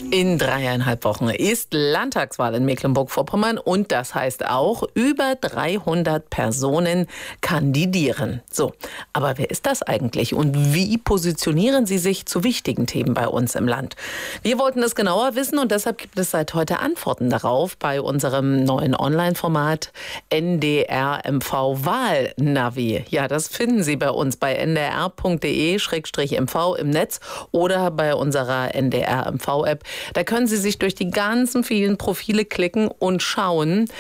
In 3,5 Wochen ist Landtagswahl in Mecklenburg-Vorpommern und das heißt auch, über 300 Personen kandidieren. So, aber wer ist das eigentlich und wie positionieren sie sich zu wichtigen Themen bei uns im Land? Wir wollten es genauer wissen und deshalb gibt es seit heute Antworten darauf bei unserem neuen Online-Format NDR MV Wahlnavi. Ja, das finden Sie bei uns bei ndr.de/mv im Netz oder bei unserer NDR MV-App. Da können Sie sich durch die ganzen vielen Profile klicken und schauen,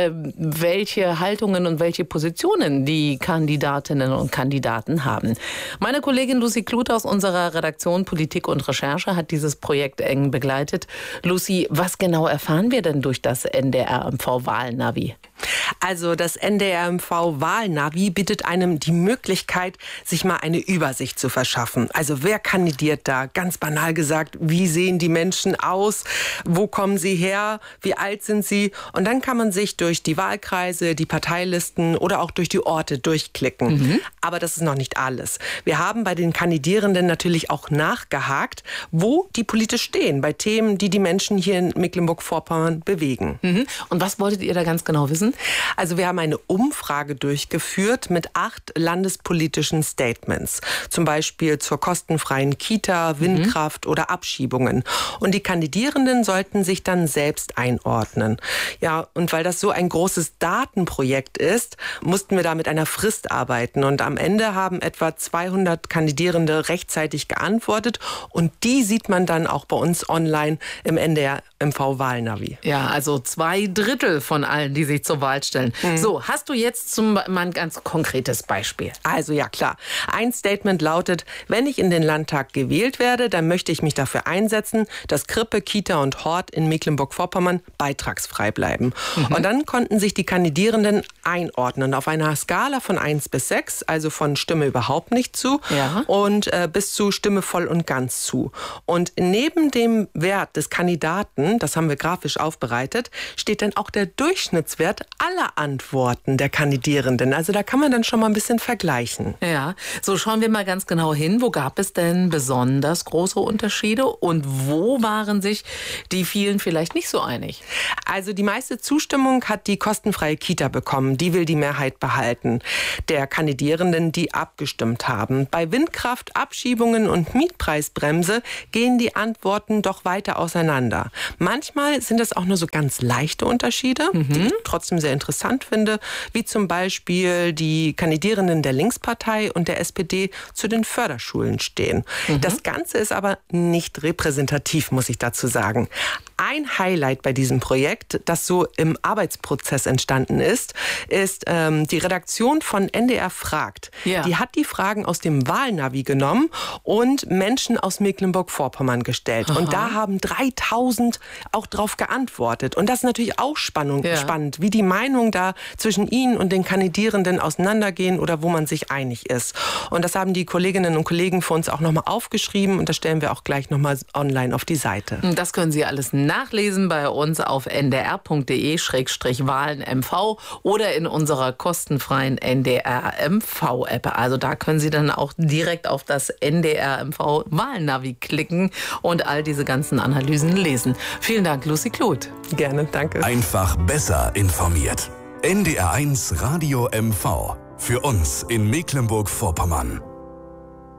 welche Haltungen und welche Positionen die Kandidatinnen und Kandidaten haben. Meine Kollegin Lucy Kluth aus unserer Redaktion Politik und Recherche hat dieses Projekt eng begleitet. Lucy, was genau erfahren wir denn durch das NDR-MV-Wahlnavi? Also das NDR-MV-Wahlnavi bietet einem die Möglichkeit, sich mal eine Übersicht zu verschaffen. Also wer kandidiert da? Ganz banal gesagt, wie sehen die Menschen aus? Wo kommen sie her? Wie alt sind sie? Und dann kann man sich durch die Wahlkreise, die Parteilisten oder auch durch die Orte durchklicken. Aber das ist noch nicht alles. Wir haben bei den Kandidierenden natürlich auch nachgehakt, wo die politisch stehen, bei Themen, die die Menschen hier in Mecklenburg-Vorpommern bewegen. Und was wolltet ihr da ganz genau wissen? Also wir haben eine Umfrage durchgeführt mit 8 landespolitischen Statements. Zum Beispiel zur kostenfreien Kita, Windkraft oder Abschiebungen. Und die Kandidierenden sollten sich dann selbst einordnen. Ja, und weil das so ein großes Datenprojekt ist, mussten wir da mit einer Frist arbeiten. Und am Ende haben etwa 200 Kandidierende rechtzeitig geantwortet. Und die sieht man dann auch bei uns online im NDR-MV-Wahlnavi. Ja, also 2/3 von allen, die sich zur Wahl stellen. So, hast du jetzt mal ein ganz konkretes Beispiel? Also ja, klar. Ein Statement lautet, wenn ich in den Landtag gewählt werde, dann möchte ich mich dafür einsetzen, dass Krippe, Kita und Hort in Mecklenburg-Vorpommern beitragsfrei bleiben. Und dann konnten sich die Kandidierenden einordnen auf einer Skala von 1 bis 6, also von Stimme überhaupt nicht zu und bis zu Stimme voll und ganz zu. Und neben dem Wert des Kandidaten, das haben wir grafisch aufbereitet, steht dann auch der Durchschnittswert aller Antworten der Kandidierenden. Also da kann man dann schon mal ein bisschen vergleichen. Ja, so schauen wir mal ganz genau hin. Wo gab es denn besonders große Unterschiede und wo waren sich die vielen vielleicht nicht so einig? Also die meiste Zustimmung hat die kostenfreie Kita bekommen. Die will die Mehrheit behalten. Der Kandidierenden, die abgestimmt haben. Bei Windkraft, Abschiebungen und Mietpreisbremse gehen die Antworten doch weiter auseinander. Manchmal sind es auch nur so ganz leichte Unterschiede, die ich trotzdem sehr interessant finde, wie zum Beispiel die Kandidierenden der Linkspartei und der SPD zu den Förderschulen stehen. Das Ganze ist aber nicht repräsentativ, muss ich dazu sagen. Ein Highlight bei diesem Projekt, das so im Arbeitsprozess entstanden ist die Redaktion von NDR fragt. Ja. Die hat die Fragen aus dem Wahlnavi genommen und Menschen aus Mecklenburg-Vorpommern gestellt. Und da haben 3000 auch drauf geantwortet. Und das ist natürlich auch spannend, wie die Meinungen da zwischen ihnen und den Kandidierenden auseinandergehen oder wo man sich einig ist. Und das haben die Kolleginnen und Kollegen für uns auch nochmal aufgeschrieben und das stellen wir auch gleich nochmal online auf die Seite. Das können Sie alles nachlesen bei uns auf ndr.de/wahlenmv oder in unserer kostenfreien NDR-MV-App. Also da können Sie dann auch direkt auf das NDR-MV-Wahlnavi klicken und all diese ganzen Analysen lesen. Vielen Dank, Lucy Kluth. Gerne, danke. Einfach besser informiert. NDR1 Radio MV. Für uns in Mecklenburg-Vorpommern.